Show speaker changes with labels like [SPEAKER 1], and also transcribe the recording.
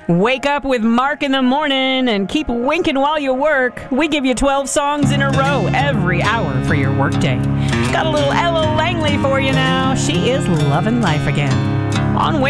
[SPEAKER 1] Wake up with Mark in the morning and keep winking while you work. We give you 12 songs in a row every hour for your workday. Got a little Ella Langley for you now. She is loving life again. On